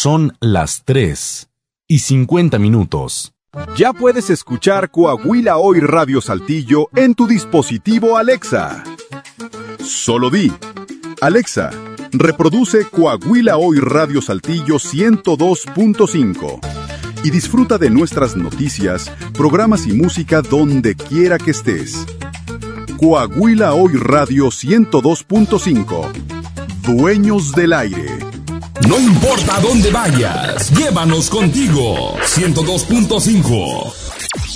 Son las 3:50. Ya puedes escuchar Coahuila Hoy Radio Saltillo en tu dispositivo Alexa. Solo di: Alexa, reproduce Coahuila Hoy Radio Saltillo 102.5 y disfruta de nuestras noticias, programas y música donde quiera que estés. Coahuila Hoy Radio 102.5. Dueños del aire. No importa dónde vayas, llévanos contigo. 102.5.